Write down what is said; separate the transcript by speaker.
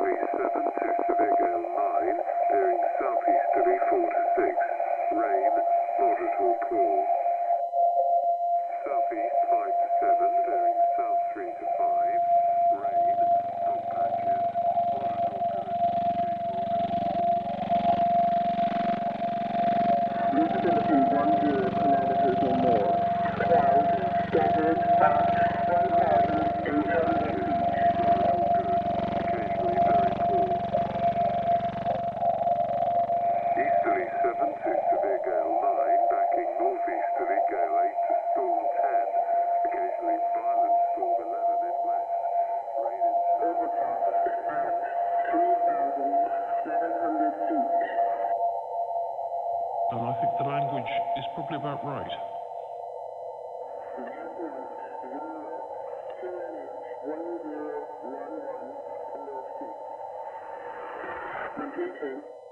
Speaker 1: Easterly 7 to severe gale 9, bearing southeasterly 4 to 6. Rain, moderate or poor. Southeast 5 to 7, bearing south 3 to 5. Rain, fog patches, moderate or good.
Speaker 2: Visibility 10 kilometers or more. Clouds scattered at 1,800 feet.
Speaker 1: Occasionally very poor. Easterly 7 to severe gale 9, backing northeasterly gale 8 to storm 10. Occasionally violent storm 11 in west. Rain in south.
Speaker 2: Overcast at 3,700 feet.
Speaker 3: And I think the language is probably about right.
Speaker 2: Repeating.